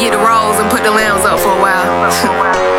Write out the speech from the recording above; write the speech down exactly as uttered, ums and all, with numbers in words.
get the rolls and put the lambs up for a while.